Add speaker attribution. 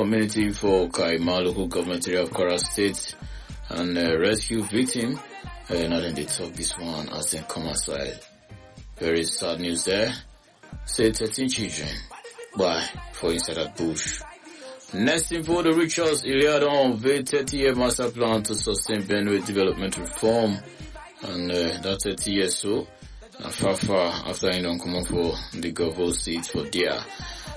Speaker 1: community for Kaimaluku government area of Kwara State and rescue victim. Now then they talk this one as they come aside. Very sad news there. Say 13 children by for inside that bush. Next info, the Richards Iliadon unveiled 30-year master plan to sustain Benue development reform. And that 30 years so, far after you don't come up for the governor seat for there.